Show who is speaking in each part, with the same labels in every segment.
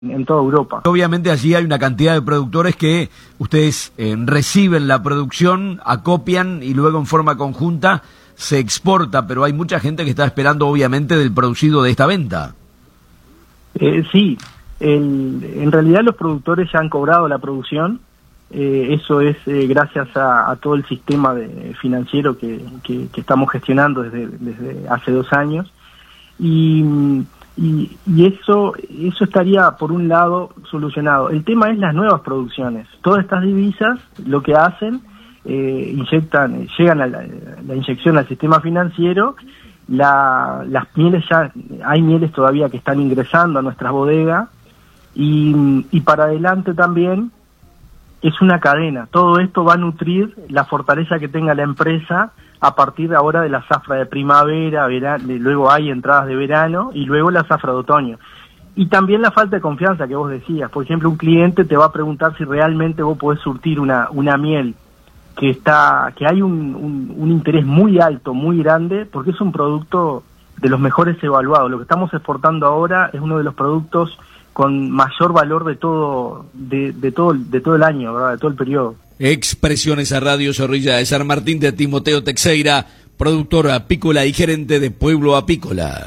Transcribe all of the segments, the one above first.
Speaker 1: en toda Europa.
Speaker 2: Obviamente allí hay una cantidad de productores que ustedes reciben la producción, acopian y luego en forma conjunta se exporta, pero hay mucha gente que está esperando obviamente del producido de esta venta.
Speaker 1: Sí, en realidad los productores ya han cobrado la producción, eso es gracias a todo el sistema financiero que estamos gestionando desde hace 2 años, y eso estaría por un lado solucionado. El tema es las nuevas producciones. Todas estas divisas lo que hacen, llegan a la inyección al sistema financiero. Las mieles, ya hay mieles todavía que están ingresando a nuestras bodegas, y para adelante también es una cadena. Todo esto va a nutrir la fortaleza que tenga la empresa a partir de ahora de la zafra de primavera, luego hay entradas de verano y luego la zafra de otoño. Y también la falta de confianza que vos decías. Por ejemplo, un cliente te va a preguntar si realmente vos podés surtir una miel que hay un interés muy alto, muy grande, porque es un producto de los mejores evaluados. Lo que estamos exportando ahora es uno de los productos con mayor valor de todo el año, ¿verdad? De todo el periodo.
Speaker 2: Expresiones a Radio Zorrilla de San Martín de Timoteo Teixeira, productor apícola y gerente de Pueblo Apícola.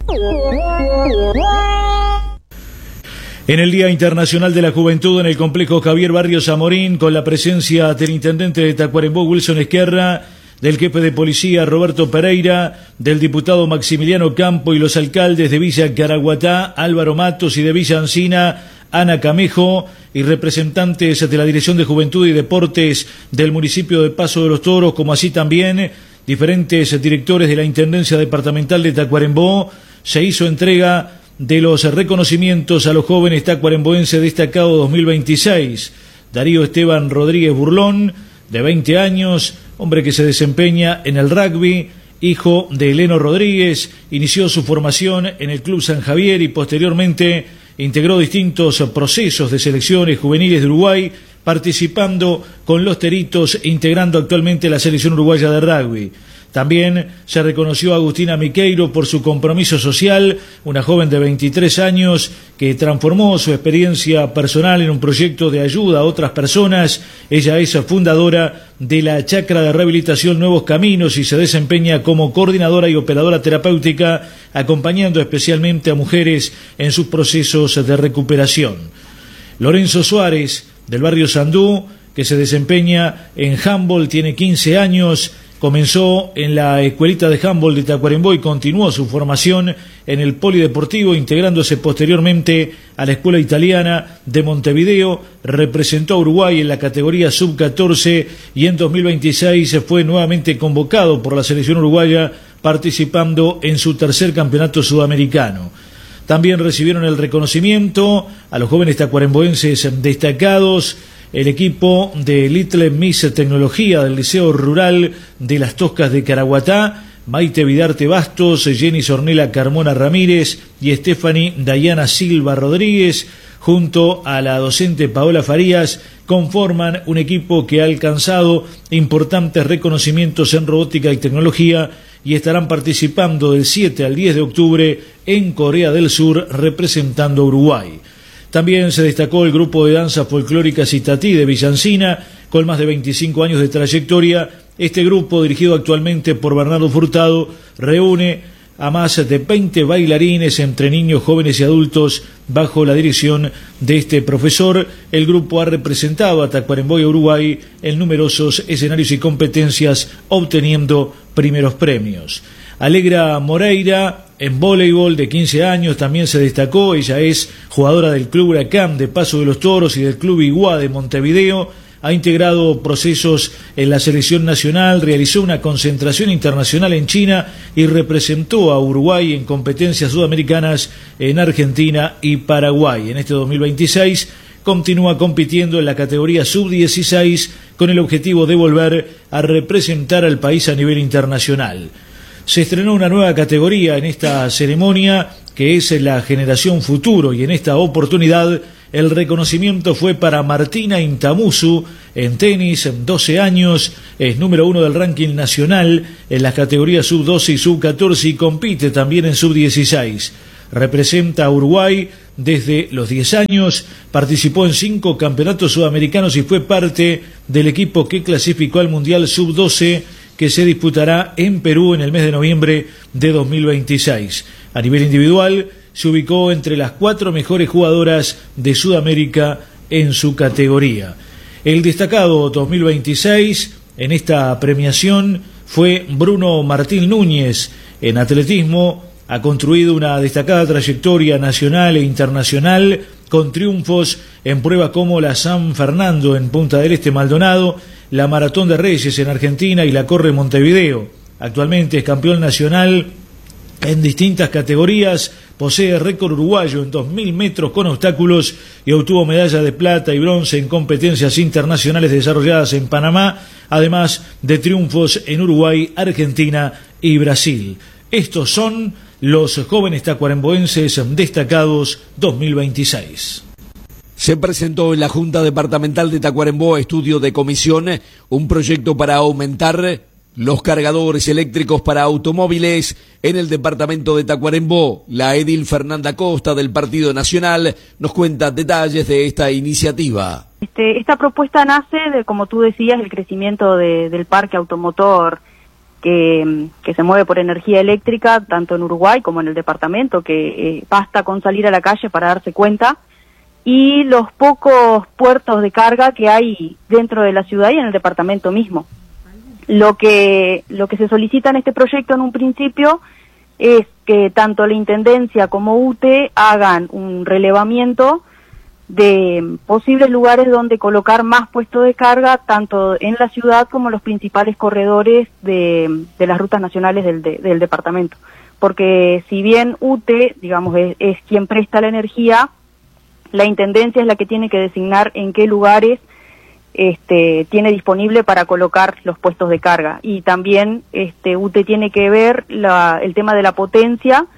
Speaker 3: En el Día Internacional de la Juventud en el Complejo Javier Barrios Zamorín, con la presencia del intendente de Tacuarembó, Wilson Esquerra, del jefe de policía Roberto Pereira, del diputado Maximiliano Campo y los alcaldes de Villa Caraguatá, Álvaro Matos, y de Villa Encina, Ana Camejo, y representantes de la Dirección de Juventud y Deportes del municipio de Paso de los Toros, como así también diferentes directores de la Intendencia Departamental de Tacuarembó, se hizo entrega de los reconocimientos a los jóvenes tacuaremboenses destacados 2026. Darío Esteban Rodríguez Burlón, de 20 años, hombre que se desempeña en el rugby, hijo de Eleno Rodríguez, inició su formación en el Club San Javier y posteriormente integró distintos procesos de selecciones juveniles de Uruguay, participando con los Teritos e integrando actualmente la selección uruguaya de rugby. También se reconoció a Agustina Miqueiro por su compromiso social, una joven de 23 años que transformó su experiencia personal en un proyecto de ayuda a otras personas. Ella es fundadora de la Chacra de Rehabilitación Nuevos Caminos y se desempeña como coordinadora y operadora terapéutica, acompañando especialmente a mujeres en sus procesos de recuperación. Lorenzo Suárez, del barrio Sandú, que se desempeña en handball, tiene 15 años, comenzó en la escuelita de handball de Tacuarembó y continuó su formación en el polideportivo, integrándose posteriormente a la Escuela Italiana de Montevideo. Representó a Uruguay en la categoría sub-14 y en 2026 fue nuevamente convocado por la selección uruguaya, participando en su tercer campeonato sudamericano. También recibieron el reconocimiento a los jóvenes tacuaremboenses destacados el equipo de Little Miss Tecnología del Liceo Rural de Las Toscas de Caraguatá, Maite Vidarte Bastos, Jenny Sornela Carmona Ramírez y Stephanie Dayana Silva Rodríguez, junto a la docente Paola Farías, conforman un equipo que ha alcanzado importantes reconocimientos en robótica y tecnología y estarán participando del 7 al 10 de octubre en Corea del Sur representando a Uruguay. También se destacó el grupo de danza folclórica Citatí de Villa Encina, con más de 25 años de trayectoria. Este grupo, dirigido actualmente por Bernardo Furtado, reúne a más de 20 bailarines entre niños, jóvenes y adultos bajo la dirección de este profesor. El grupo ha representado a Tacuarembó y a Uruguay en numerosos escenarios y competencias, obteniendo primeros premios. Alegra Moreira, en voleibol, de 15 años, también se destacó. Ella es jugadora del Club Huracán de Paso de los Toros y del Club Iguá de Montevideo. Ha integrado procesos en la selección nacional, realizó una concentración internacional en China y representó a Uruguay en competencias sudamericanas en Argentina y Paraguay. En este 2026 continúa compitiendo en la categoría sub-16 con el objetivo de volver a representar al país a nivel internacional. Se estrenó una nueva categoría en esta ceremonia, que es la Generación Futuro, y en esta oportunidad el reconocimiento fue para Martina Intamusu, en tenis, 12 años, es número 1 del ranking nacional en las categorías sub-12 y sub-14 y compite también en sub-16. Representa a Uruguay desde los 10 años, participó en 5 campeonatos sudamericanos y fue parte del equipo que clasificó al Mundial Sub-12 que se disputará en Perú en el mes de noviembre de 2026. A nivel individual, se ubicó entre las 4 mejores jugadoras de Sudamérica en su categoría. El destacado 2026 en esta premiación fue Bruno Martín Núñez. En atletismo ha construido una destacada trayectoria nacional e internacional con triunfos en pruebas como la San Fernando en Punta del Este Maldonado, la Maratón de Reyes en Argentina y la Corre Montevideo. Actualmente es campeón nacional en distintas categorías, posee récord uruguayo en 2.000 metros con obstáculos y obtuvo medalla de plata y bronce en competencias internacionales desarrolladas en Panamá, además de triunfos en Uruguay, Argentina y Brasil. Estos son los jóvenes tacuaremboenses destacados 2026.
Speaker 2: Se presentó en la Junta Departamental de Tacuarembó, estudio de comisión, un proyecto para aumentar los cargadores eléctricos para automóviles en el departamento de Tacuarembó. La edil Fernanda Costa del Partido Nacional nos cuenta detalles de esta iniciativa.
Speaker 4: Esta propuesta nace de, como tú decías, el crecimiento del parque automotor que se mueve por energía eléctrica, tanto en Uruguay como en el departamento, que basta con salir a la calle para darse cuenta, y los pocos puertos de carga que hay dentro de la ciudad y en el departamento mismo. Lo que se solicita en este proyecto en un principio es que tanto la Intendencia como UTE hagan un relevamiento de posibles lugares donde colocar más puestos de carga, tanto en la ciudad como en los principales corredores de las rutas nacionales del departamento. Porque si bien UTE, digamos, es quien presta la energía, la Intendencia es la que tiene que designar en qué lugares tiene disponible para colocar los puestos de carga, y también UTE tiene que ver el tema de la potencia,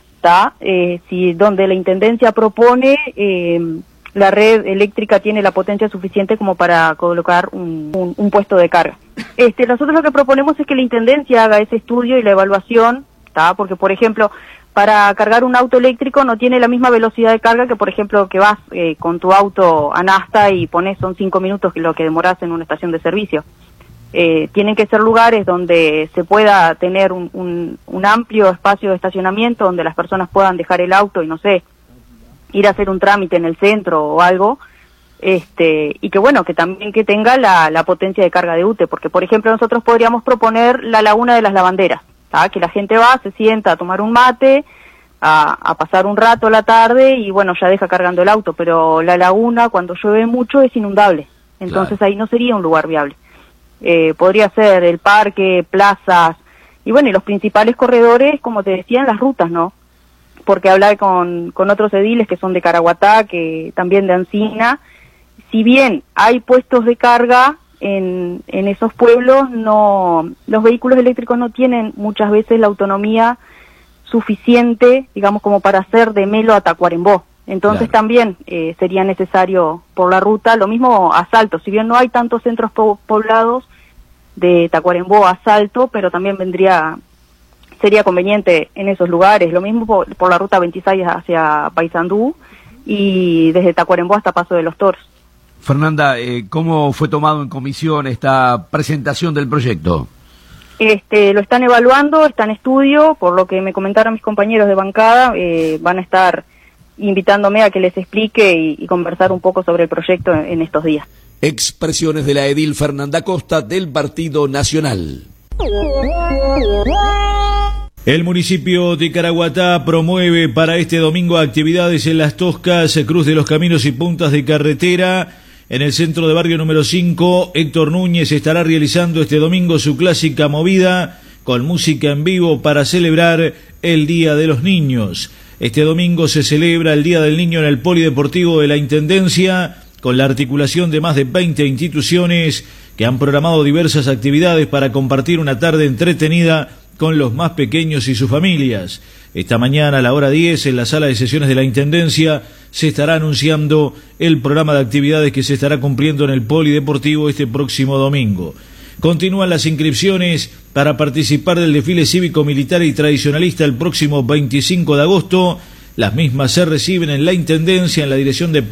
Speaker 4: si donde la Intendencia propone la red eléctrica tiene la potencia suficiente como para colocar un puesto de carga. Nosotros lo que proponemos es que la Intendencia haga ese estudio y la evaluación, porque por ejemplo, para cargar un auto eléctrico no tiene la misma velocidad de carga que, por ejemplo, que vas con tu auto a nafta y pones, son 5 minutos que lo que demoras en una estación de servicio. Tienen que ser lugares donde se pueda tener un amplio espacio de estacionamiento, donde las personas puedan dejar el auto y, no sé, ir a hacer un trámite en el centro o algo, y que bueno, que también que tenga la potencia de carga de UTE, porque, por ejemplo, nosotros podríamos proponer la Laguna de las Lavanderas, que la gente va, se sienta a tomar un mate, a pasar un rato la tarde y bueno, ya deja cargando el auto, pero la laguna cuando llueve mucho es inundable, entonces claro, ahí no sería un lugar viable. Podría ser el parque, plazas, y bueno, y los principales corredores, como te decía, en las rutas, ¿no? Porque hablé con otros ediles que son de Caraguatá, que también de Ancina, si bien hay puestos de carga, en esos pueblos los vehículos eléctricos no tienen muchas veces la autonomía suficiente, digamos, como para hacer de Melo a Tacuarembó. Entonces claro, también sería necesario por la ruta, lo mismo a Salto, si bien no hay tantos centros poblados de Tacuarembó a Salto, pero también sería conveniente en esos lugares, lo mismo por la ruta 26 hacia Paysandú y desde Tacuarembó hasta Paso de los Toros.
Speaker 2: Fernanda, ¿cómo fue tomado en comisión esta presentación del proyecto?
Speaker 4: Lo están evaluando, está en estudio, por lo que me comentaron mis compañeros de bancada, van a estar invitándome a que les explique y conversar un poco sobre el proyecto en estos días.
Speaker 2: Expresiones de la edil Fernanda Costa del Partido Nacional.
Speaker 3: El municipio de Caraguatá promueve para este domingo actividades en Las Toscas, Cruz de los Caminos y Puntas de Carretera. En el centro de barrio número 5, Héctor Núñez estará realizando este domingo su clásica movida con música en vivo para celebrar el Día de los Niños. Este domingo se celebra el Día del Niño en el Polideportivo de la Intendencia, con la articulación de más de 20 instituciones que han programado diversas actividades para compartir una tarde entretenida con los más pequeños y sus familias. Esta mañana a la hora 10 en la sala de sesiones de la Intendencia se estará anunciando el programa de actividades que se estará cumpliendo en el Polideportivo este próximo domingo. Continúan las inscripciones para participar del desfile cívico-militar y tradicionalista el próximo 25 de agosto Las mismas se reciben en la Intendencia, en la Dirección de